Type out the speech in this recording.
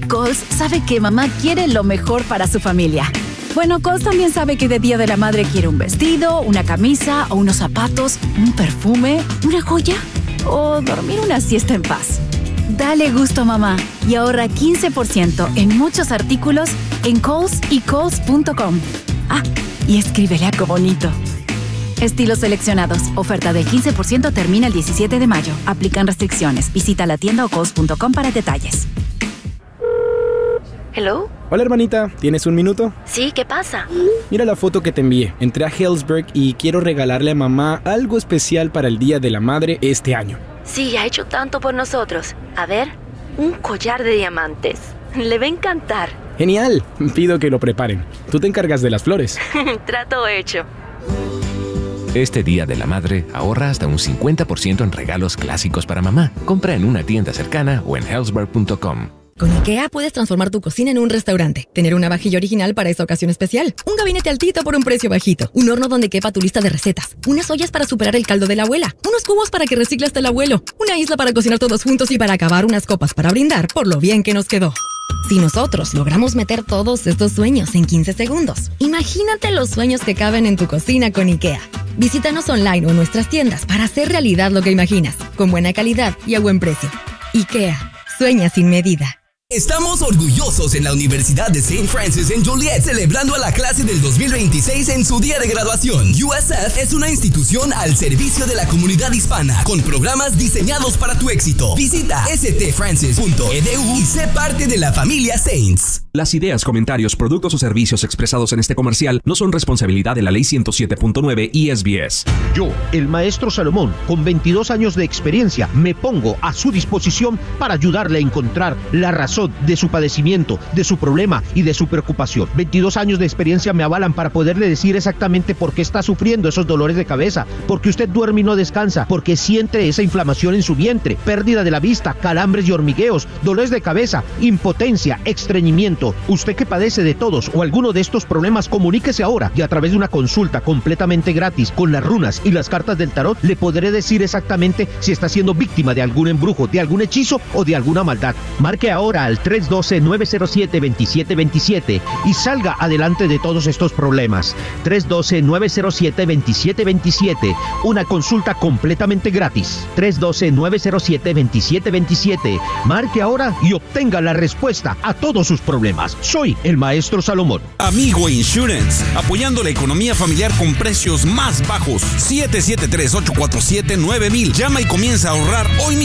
Coles sabe que mamá quiere lo mejor para su familia. Bueno, Coles también sabe que de Día de la Madre quiere un vestido, una camisa o unos zapatos, un perfume, una joya o dormir una siesta en paz. Dale gusto a mamá y ahorra 15% en muchos artículos en Coles y Coles.com. Ah, y escríbele algo bonito. Estilos seleccionados. Oferta del 15% termina el 17 de mayo. Aplican restricciones. Visita la tienda o Coles.com para detalles. ¿Hello? Hola, hermanita, ¿tienes un minuto? Sí, ¿qué pasa? Mira la foto que te envié. Entré a Helzberg y quiero regalarle a mamá algo especial para el Día de la Madre este año. Sí, ha hecho tanto por nosotros. A ver, un collar de diamantes. Le va a encantar. ¡Genial! Pido que lo preparen. Tú te encargas de las flores. Trato hecho. Este Día de la Madre, ahorra hasta un 50% en regalos clásicos para mamá. Compra en una tienda cercana o en Helzberg.com. Con IKEA puedes transformar tu cocina en un restaurante. Tener una vajilla original para esa ocasión especial. Un gabinete altito por un precio bajito. Un horno donde quepa tu lista de recetas. Unas ollas para superar el caldo de la abuela. Unos cubos para que recicles del abuelo. Una isla para cocinar todos juntos y para acabar unas copas para brindar por lo bien que nos quedó. Si nosotros logramos meter todos estos sueños en 15 segundos, imagínate los sueños que caben en tu cocina con IKEA. Visítanos online o en nuestras tiendas para hacer realidad lo que imaginas, con buena calidad y a buen precio. IKEA. Sueña sin medida. Estamos orgullosos en la Universidad de St. Francis en Joliet, celebrando a la clase del 2026 en su día de graduación. USF es una institución al servicio de la comunidad hispana, con programas diseñados para tu éxito. Visita stfrancis.edu y sé parte de la familia Saints. Las ideas, comentarios, productos o servicios expresados en este comercial no son responsabilidad de la Ley 107.9 y SBS. Yo, el maestro Salomón, con 22 años de experiencia, me pongo a su disposición para ayudarle a encontrar la razón de su padecimiento, de su problema y de su preocupación. 22 años de experiencia me avalan para poderle decir exactamente por qué está sufriendo esos dolores de cabeza, porque usted duerme y no descansa, porque siente esa inflamación en su vientre, pérdida de la vista, calambres y hormigueos, dolores de cabeza, impotencia, estreñimiento. Usted que padece de todos o alguno de estos problemas, comuníquese ahora y a través de una consulta completamente gratis con las runas y las cartas del tarot le podré decir exactamente si está siendo víctima de algún embrujo, de algún hechizo o de alguna maldad. Marque ahora al 312-907-2727 y salga adelante de todos estos problemas. 312-907-2727. Una consulta completamente gratis. 312-907-2727. Marque ahora y obtenga la respuesta a todos sus problemas. Soy el maestro Salomón. Amigo Insurance, apoyando la economía familiar con precios más bajos. 773-847-9000. Llama y comienza a ahorrar hoy mismo.